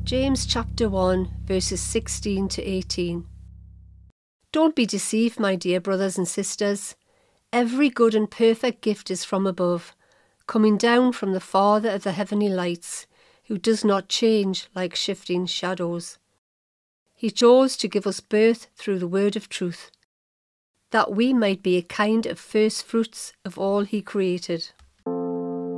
James chapter 1 verses 16 to 18. Don't be deceived, my dear brothers and sisters. Every good and perfect gift is from above, coming down from the Father of the heavenly lights, who does not change like shifting shadows. He chose to give us birth through the word of truth, that we might be a kind of first fruits of all he created.